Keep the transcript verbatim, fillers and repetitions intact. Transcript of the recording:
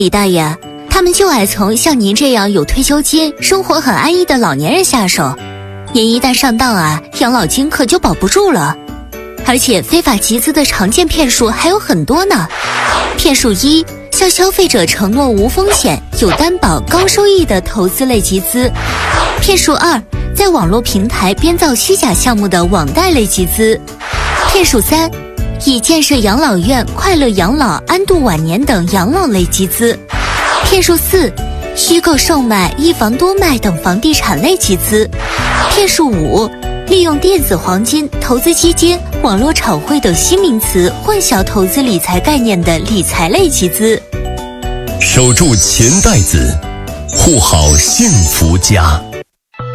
李大爷，他们就爱从像您这样有退休金、生活很安逸的老年人下手。您一旦上当啊，养老金可就保不住了。而且非法集资的常见骗术还有很多呢。骗术一，向消费者承诺无风险、有担保、高收益的投资类集资。骗术二，在网络平台编造虚假项目的网贷类集资。骗术三，以建设养老院、快乐养老、安度晚年等养老类集资。骗术四，虚构售卖、一房多卖等房地产类集资。骗术五，利用电子黄金、投资基金、网络炒汇等新名词混淆投资理财概念的理财类集资。 守住钱袋子，护好幸福家。